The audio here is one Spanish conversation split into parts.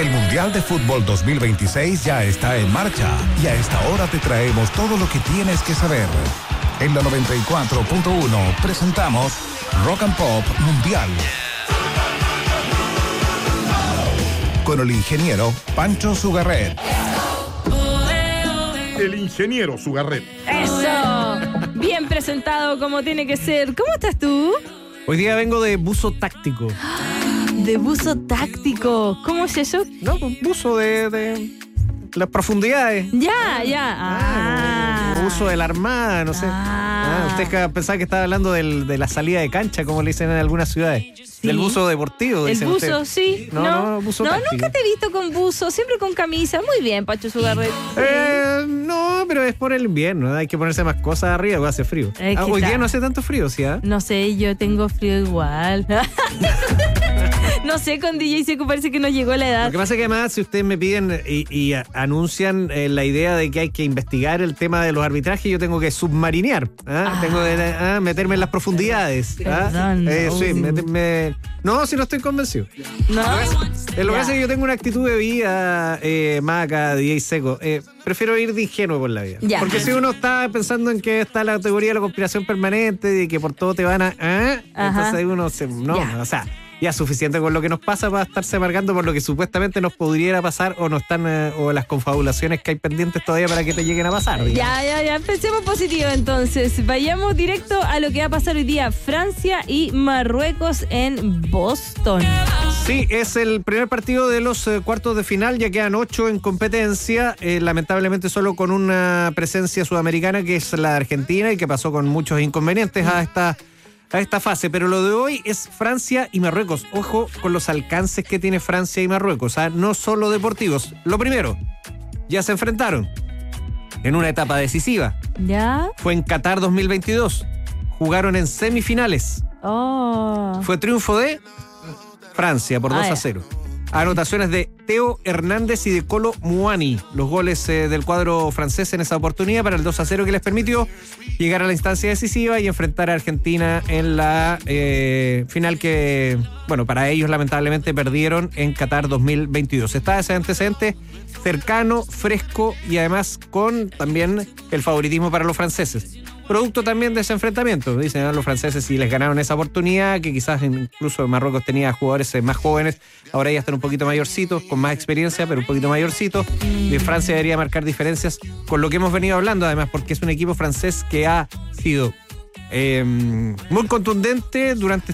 El Mundial de Fútbol 2026 ya está en marcha y a esta hora te traemos todo lo que tienes que saber. En la 94.1 presentamos Rock and Pop Mundial con el ingeniero Pancho Sugarret. El ingeniero Sugarret. ¡Eso! Bien presentado como tiene que ser. ¿Cómo estás tú? Hoy día vengo de buzo táctico. De buzo táctico. ¿Cómo es eso? No, pues, buzo de las profundidades. Ya. Buzo de la Armada, no sé. Usted pensaba que estaba hablando de la salida de cancha, como le dicen en algunas ciudades. Sí. Del buzo deportivo, dicen ustedes. El buzo, sí. No, buzo táctico. Nunca te he visto con buzo, siempre con camisa. Muy bien, Pacho Sugarret. No, pero es por el invierno. Hay que ponerse más cosas arriba porque hace frío. Hoy día no hace tanto frío, ¿sí? No sé, yo tengo frío igual. No sé, con DJ Seco parece que no llegó la edad. Lo que pasa es que además, si ustedes me piden y anuncian la idea de que hay que investigar el tema de los arbitrajes, yo tengo que submarinear. Tengo que meterme en las profundidades. Perdón, sí, no, si no estoy convencido. No. Lo que pasa es que yo tengo una actitud de vida, Maca, DJ Seco. Prefiero ir de ingenuo por la vida. Ya. Porque si uno está pensando en que está la teoría de la conspiración permanente, y que por todo te van a... entonces ahí uno se... No, ya. O sea... Ya es suficiente con lo que nos pasa para estarse amargando por lo que supuestamente nos pudiera pasar o no están o las confabulaciones que hay pendientes todavía para que te lleguen a pasar. Digamos. Ya. Empecemos positivo entonces. Vayamos directo a lo que va a pasar hoy día. Francia y Marruecos en Boston. Sí, es el primer partido de los cuartos de final. Ya quedan 8 en competencia. Lamentablemente solo con una presencia sudamericana que es la de Argentina y que pasó con muchos inconvenientes a esta fase, pero lo de hoy es Francia y Marruecos. Ojo con los alcances que tiene Francia y Marruecos, no solo deportivos. Lo primero, ya se enfrentaron en una etapa decisiva. ¿Ya? Fue en Qatar 2022. Jugaron en semifinales. Fue triunfo de Francia por 2-0. Anotaciones de Teo Hernández y de Kolo Muani. Los goles del cuadro francés en esa oportunidad para el 2-0 que les permitió llegar a la instancia decisiva y enfrentar a Argentina en la final que, bueno, para ellos lamentablemente perdieron en Qatar 2022. Está ese antecedente cercano, fresco y además con también el favoritismo para los franceses. Producto también de ese enfrentamiento. Dicen los franceses si les ganaron esa oportunidad, que quizás incluso Marruecos tenía jugadores más jóvenes, ahora ya están un poquito mayorcitos, con más experiencia, pero un poquito mayorcitos. De Francia debería marcar diferencias con lo que hemos venido hablando, además, porque es un equipo francés que ha sido muy contundente durante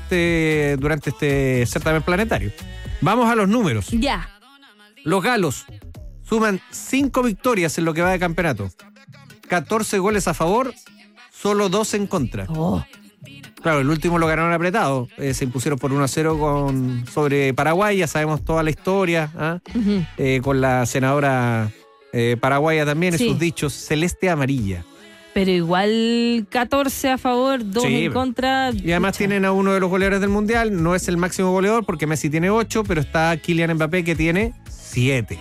este certamen planetario. Vamos a los números. Ya. Los galos suman 5 victorias en lo que va de campeonato. 14 goles a favor, solo 2 en contra. Claro, el último lo ganaron apretado. Se impusieron por 1-0 sobre Paraguay. Ya sabemos toda la historia. Con la senadora paraguaya también, sí. Y sus dichos celeste amarilla. Pero igual 14 a favor, 2 en contra. Y además tienen a uno de los goleadores del Mundial. No es el máximo goleador porque Messi tiene 8, pero está Kylian Mbappé que tiene 7.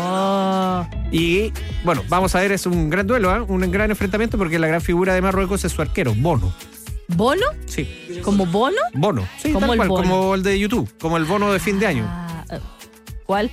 Y bueno, vamos a ver, es un gran duelo, un gran enfrentamiento porque la gran figura de Marruecos es su arquero, Bono. ¿Bono? Sí. ¿Como Bono? Bono, sí, como tal cual, Bono. como el de YouTube, como el bono de fin de año. ¿Cuál?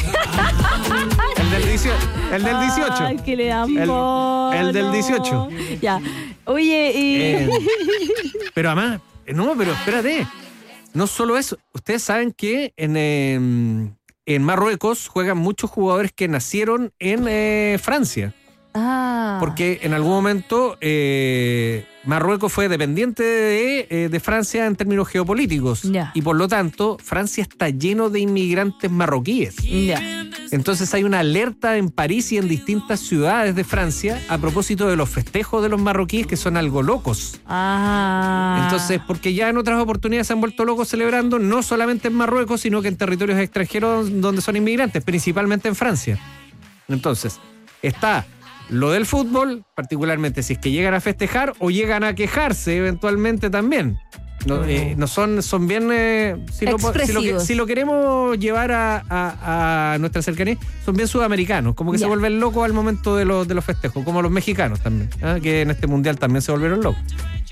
El del 18. Ay, que le dan bono. El del 18. Ya. Oye, pero además, pero espérate. No solo eso, ustedes saben que en Marruecos juegan muchos jugadores que nacieron en Francia. Porque en algún momento Marruecos fue dependiente de Francia en términos geopolíticos. Y por lo tanto, Francia está lleno de inmigrantes marroquíes. Entonces hay una alerta en París y en distintas ciudades de Francia a propósito de los festejos de los marroquíes que son algo locos. Entonces, porque ya en otras oportunidades se han vuelto locos celebrando, no solamente en Marruecos, sino que en territorios extranjeros donde son inmigrantes, principalmente en Francia. Entonces, está lo del fútbol, particularmente si es que llegan a festejar o llegan a quejarse eventualmente también. No son bien, si lo queremos llevar a nuestra cercanía, son bien sudamericanos, como que se vuelven locos al momento de los festejos, como los mexicanos también, que en este mundial también se volvieron locos.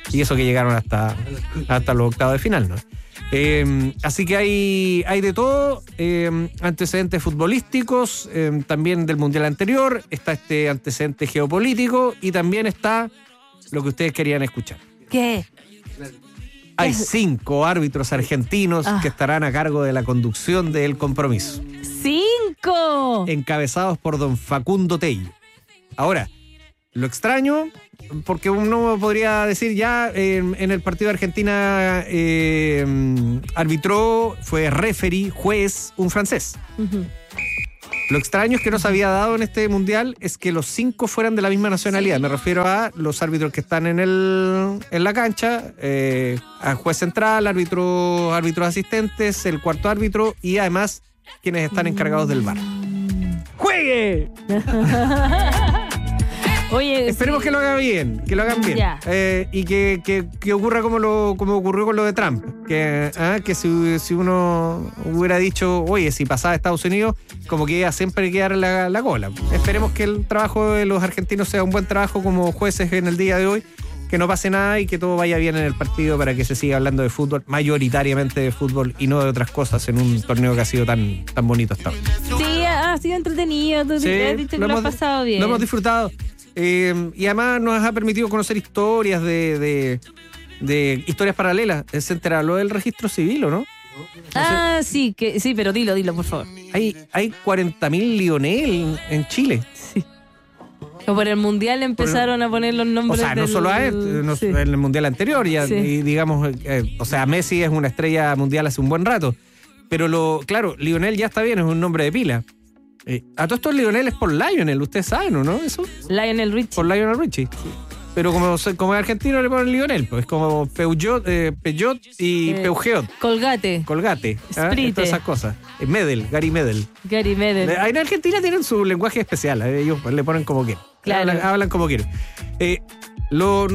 Y eso que llegaron hasta los octavos de final, ¿no? Así que hay de todo, antecedentes futbolísticos, también del mundial anterior, está este antecedente geopolítico y también está lo que ustedes querían escuchar. ¿Qué? Hay 5 árbitros argentinos que estarán a cargo de la conducción del compromiso. ¡5! Encabezados por don Facundo Tello. Ahora, lo extraño, porque uno podría decir ya en el partido de Argentina arbitró, fue referee, juez, un francés. Uh-huh. Lo extraño es que no se había dado en este mundial es que los 5 fueran de la misma nacionalidad. Me refiero a los árbitros que están en la cancha, al juez central, árbitros asistentes, el cuarto árbitro y además quienes están encargados del VAR. ¡Juegue! Oye, esperemos que lo hagan bien, y que ocurra como ocurrió con lo de Trump, que si uno hubiera dicho, oye, si pasaba a Estados Unidos, como que iba a siempre quedar la cola. Esperemos que el trabajo de los argentinos sea un buen trabajo como jueces en el día de hoy, que no pase nada y que todo vaya bien en el partido para que se siga hablando de fútbol, mayoritariamente de fútbol y no de otras cosas en un torneo que ha sido tan bonito hasta hoy. Sí, ha sido entretenido, tú has dicho que lo has pasado bien. Lo hemos disfrutado. Y además nos ha permitido conocer historias de historias paralelas. Se enteró del registro civil, ¿o no? Sí, pero dilo, por favor. Hay 40.000 Lionel en Chile. Sí. O por el mundial empezaron a poner los nombres. O sea, no solo en el mundial anterior, ya, y digamos, o sea, Messi es una estrella mundial hace un buen rato. Pero claro, Lionel ya está bien, es un nombre de pila. A todos estos Lionel es por Lionel, ustedes saben, ¿o no? Eso. Lionel Richie. Por Lionel Richie. Sí. Pero como es argentino le ponen Lionel, pues como Peugeot y Peugeot. Colgate. Sprite. Todas esas cosas. Gary Medel. En Argentina tienen su lenguaje especial, ellos le ponen como quieren. Claro. Hablan como quieren. No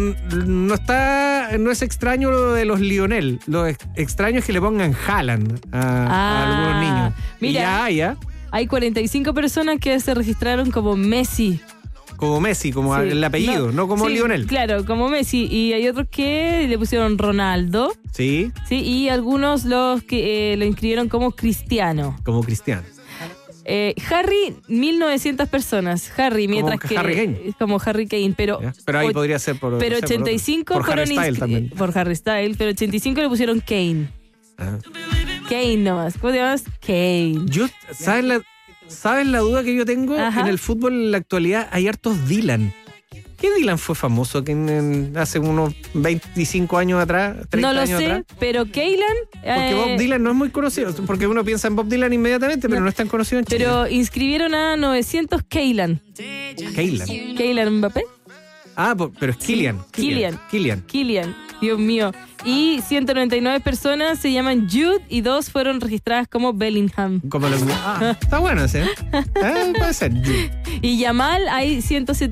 es extraño lo de los Lionel. Lo extraño es que le pongan Haaland a algunos niños. Mira, hay 45 personas que se registraron como Messi. Como el apellido, no como Lionel. Claro, como Messi. Y hay otros que le pusieron Ronaldo. Sí. Sí, y algunos los que lo inscribieron como Cristiano. Como Cristiano. Harry, 1900 personas. Harry, mientras que. Harry Kane. Como Harry Kane, pero. Pero ahí podría ser por. Pero 85 por Harry Styles también. Por Harry Styles, pero 85 le pusieron Kane. Kane nomás. ¿Cómo te llamas? Kane. ¿Sabes la duda que yo tengo? Ajá. En el fútbol en la actualidad hay hartos Dylan. ¿Qué Dylan fue famoso hace unos 25 años atrás? 30 años atrás? No lo sé, pero Keylan... Porque Bob Dylan no es muy conocido, porque uno piensa en Bob Dylan inmediatamente, pero no es tan conocido en Chile. Pero inscribieron a 900 Keylan. ¿Keylan Mbappé? Pero es Kylian. Dios mío. Y 199 personas se llaman Jude y 2 fueron registradas como Bellingham. Está bueno ese, puede ser. Y Yamal hay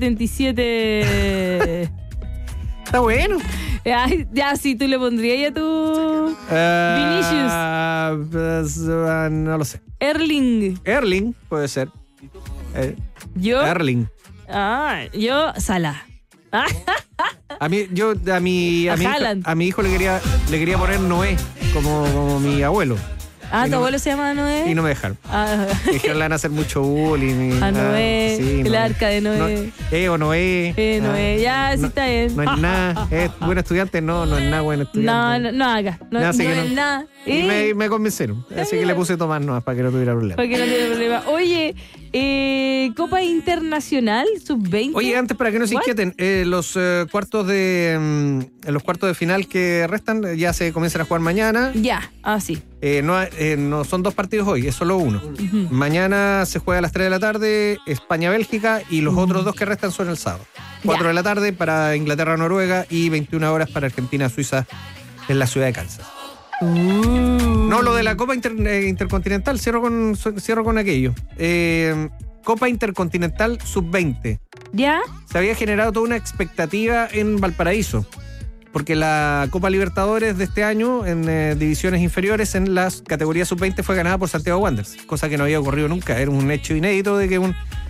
177. Está bueno. Ya, sí, tú le pondrías a tu Vinicius. No lo sé. Erling puede ser. ¿Yo? Erling. Yo Salah. A mi hijo le quería poner Noé como mi abuelo. ¿Tu abuelo se llama Noé? Y no me dejaron. Dijeron le van a hacer mucho bullying. Noé, sí, el arca de Noé. Noé. Noé, ya, sí está bien. No es nada. ¿Es buen estudiante? No es nada buen estudiante. No haga. No es nada. Y me convencieron. Así que le puse Tomás nomás para que no tuviera problema. Oye, Copa Internacional Sub-20. Oye, antes para que no se inquieten, los cuartos de final que restan ya se comienzan a jugar mañana. Ya, sí. No son 2 partidos hoy, es solo uno. Uh-huh. Mañana se juega a las 3 de la tarde España-Bélgica y los otros 2 que restan son el sábado. 4 de la tarde para Inglaterra-Noruega y 21 horas para Argentina-Suiza en la ciudad de Kansas. No, lo de la Copa Intercontinental, cierro con aquello. Copa Intercontinental Sub-20. ¿Ya? Se había generado toda una expectativa en Valparaíso, porque la Copa Libertadores de este año en divisiones inferiores en las categorías Sub-20 fue ganada por Santiago Wanderers, cosa que no había ocurrido nunca. Era un hecho inédito de que un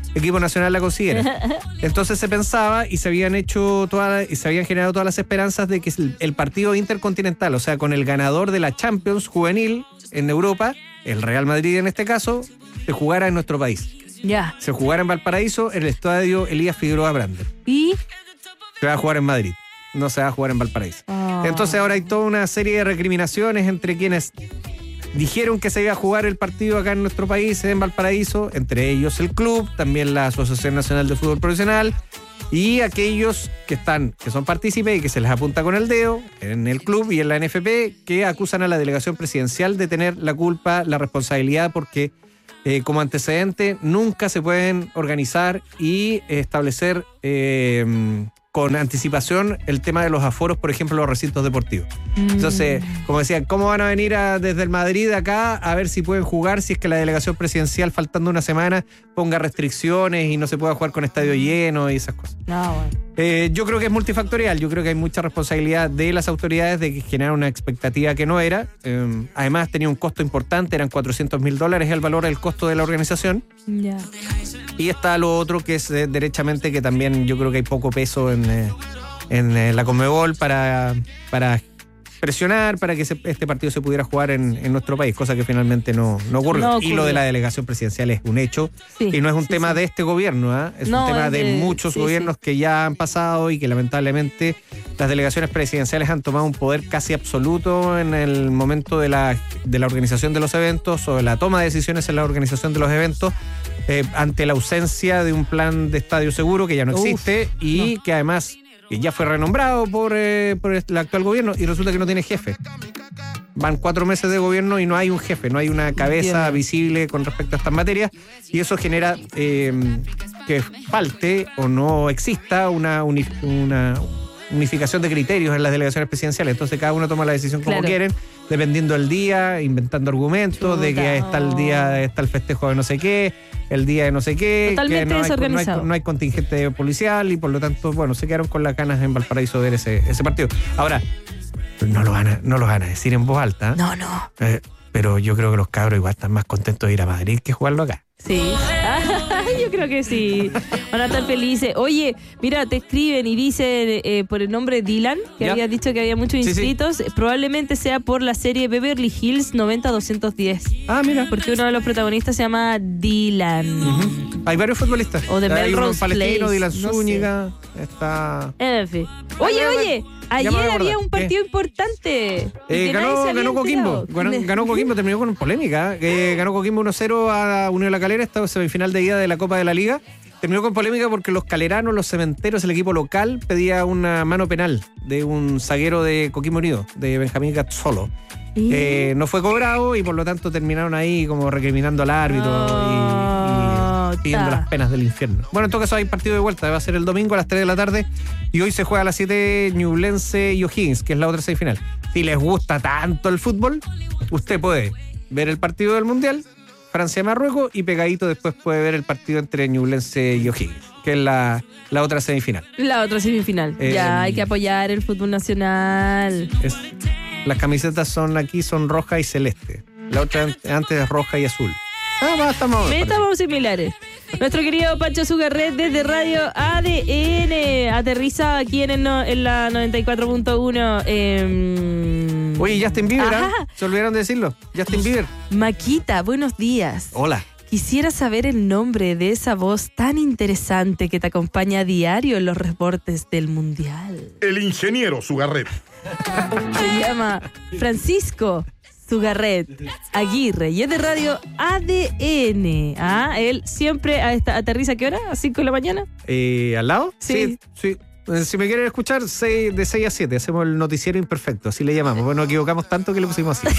equipo nacional la considera. Entonces se pensaba y se habían generado todas las esperanzas de que el partido intercontinental, o sea, con el ganador de la Champions juvenil en Europa, el Real Madrid en este caso, se jugara en nuestro país. Ya. Se jugara en Valparaíso, en el estadio Elías Figueroa Brander. ¿Y? Se va a jugar en Madrid, no se va a jugar en Valparaíso. Entonces ahora hay toda una serie de recriminaciones entre quienes dijeron que se iba a jugar el partido acá en nuestro país, en Valparaíso, entre ellos el club, también la Asociación Nacional de Fútbol Profesional y aquellos que son partícipes y que se les apunta con el dedo en el club y en la NFP, que acusan a la delegación presidencial de tener la culpa, la responsabilidad, porque como antecedente nunca se pueden organizar y establecer con anticipación el tema de los aforos, por ejemplo, los recintos deportivos. Entonces, como decían, ¿cómo van a venir desde el Madrid acá a ver si pueden jugar si es que la delegación presidencial, faltando una semana, ponga restricciones y no se pueda jugar con estadio lleno y esas cosas? No, bueno. Yo creo que es multifactorial. Yo creo que hay mucha responsabilidad de las autoridades de que generar una expectativa que no era. Además, tenía un costo importante, eran $400.000 el valor del costo de la organización. Ya. Y está lo otro que es derechamente que también yo creo que hay poco peso en la Conmebol para presionar para que este partido se pudiera jugar en nuestro país, cosa que finalmente no ocurrió. No ocurrió. Y lo de la delegación presidencial es un hecho, Sí, y no es un sí, tema sí. de este gobierno, ¿eh? Es No, un tema es de de- muchos sí, gobiernos que ya han pasado y que lamentablemente las delegaciones presidenciales han tomado un poder casi absoluto en el momento de la organización de los eventos o de la toma de decisiones en la organización de los eventos, ante la ausencia de un plan de estadio seguro que ya no existe y que además que ya fue renombrado por el actual gobierno y resulta que no tiene jefe. Van 4 meses de gobierno y no hay un jefe, no hay una cabeza Bien. visible con respecto a estas materias, y eso genera que falte o no exista una unificación de criterios en las delegaciones presidenciales. Entonces cada uno toma la decisión como Claro. quieren, dependiendo del día, inventando argumentos de que está el día, está el festejo de no sé qué, el día de no sé qué, Totalmente que desorganizado. no hay contingente policial y por lo tanto, bueno, se quedaron con las ganas en Valparaíso de ver ese partido. Ahora, no lo van a decir en voz alta, No, no. pero yo creo que los cabros igual están más contentos de ir a Madrid que jugarlo acá. Sí. Yo creo que sí. Van a estar felices. Oye, mira, te escriben y dicen por el nombre Dylan, que Ya. había dicho que había muchos Sí, sí. inscritos. Probablemente sea por la serie Beverly Hills 90210. Ah, mira. Porque uno de los protagonistas se llama Dylan. Ujú. Hay varios futbolistas. O de Hay uno Melrose palestino, Place, Dylan no sé. Zúñiga, está... En fin. Oye, Ya me voy a ayer había acordar. un partido importante. y que nadie se Ganó había Coquimbo. enterado. Ganó Coquimbo, terminó con polémica. Ganó Coquimbo 1-0 a Unión La Calera, esta semifinal de ida de la Copa de la Liga. Terminó con polémica porque los caleranos, los cementeros, el equipo local pedía una mano penal de un zaguero de Coquimbo Unido, de Benjamín Gazzolo. No fue cobrado y por lo tanto terminaron ahí como recriminando al árbitro y pidiendo las penas del infierno. Bueno, en todo caso hay partido de vuelta, va a ser el domingo a las 3 de la tarde y hoy se juega a las 7 Ñublense y O'Higgins, que es la otra semifinal. Si les gusta tanto el fútbol, usted puede ver el partido del Mundial, Francia-Marruecos, y pegadito después puede ver el partido entre Ñublense y O'Higgins, que es la otra semifinal. La otra semifinal. Ya hay que apoyar el fútbol nacional. Las camisetas son roja y celeste. La otra antes es roja y azul. Estamos similares. Nuestro querido Pancho Zugarret desde Radio ADN aterriza aquí en la 94.1. Oye, Justin Bieber, Ajá. se olvidaron de decirlo. Justin Bieber. Maquita, buenos días. Hola. Quisiera saber el nombre de esa voz tan interesante que te acompaña a diario en los reportes del Mundial. El ingeniero Zugarret. Se llama Francisco Zugarret Aguirre y es de Radio ADN. Él siempre aterriza, ¿a qué hora? ¿A 5 de la mañana? ¿Al lado? Sí. Sí. Si me quieren escuchar, de 6 a 7. Hacemos el noticiero imperfecto, así le llamamos. Bueno, nos equivocamos tanto que le pusimos así.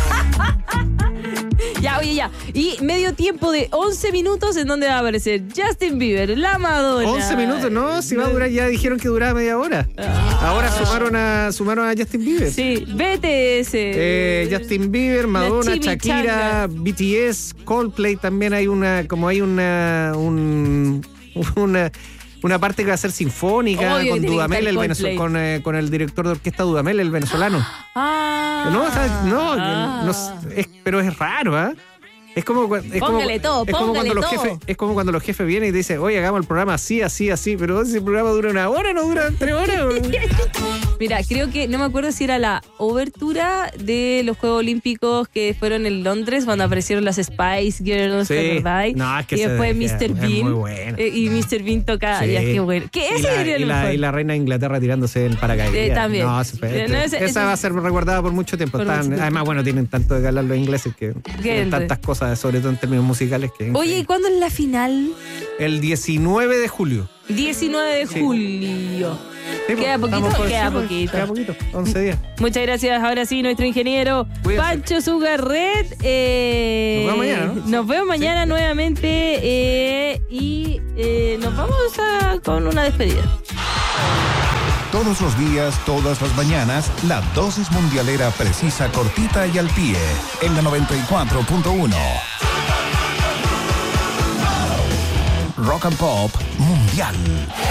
Ya, oye, ya. Y medio tiempo de 11 minutos en donde va a aparecer Justin Bieber, la Madonna. 11 minutos, no, si va a durar, ya dijeron que duraba media hora. Ahora sumaron a Justin Bieber. Sí, BTS. Justin Bieber, Madonna, chimichanga. Shakira, BTS, Coldplay, también hay una parte que va a ser sinfónica. Obvio, con tiene que Dudamel, estar con el director de orquesta Dudamel, el venezolano. Ah. Pero es raro, ¿ah? Es como, Póngale todo, es como póngale cuando los todo. jefes, es como cuando los jefes vienen y dicen, oye, hagamos el programa así, pero ese programa dura 1 hora, no dura 3 horas. Mira, creo que, no me acuerdo si era la obertura de los Juegos Olímpicos que fueron en Londres cuando aparecieron las Spice Girls, ¿te acordás? No, es que y después Mr. es Bean. muy bueno. Y Mr. Bean toca, Sí. ya, qué bueno. Que ese sería lo mejor. y la reina de Inglaterra tirándose en paracaídas. También. No, esa va a ser recordada por mucho tiempo. Por mucho tiempo. Además, bueno, tienen tanto de galar los ingleses que tienen entre. tantas cosas, sobre todo en términos musicales. Que Oye, ¿y cuándo es la final? el 19 de julio. 19 de Sí. julio. Sí, Queda pues, poquito, estamos por- queda sí, pues, poquito. Queda poquito, 11 días. Muchas gracias. Ahora sí, nuestro ingeniero Cuídense. Pancho Zugarret. Nos vemos mañana, ¿no? Nos vemos mañana nuevamente y nos vamos con una despedida. Todos los días, todas las mañanas, la dosis mundialera precisa, cortita y al pie. En la 94.1. Rock and Pop Mundial.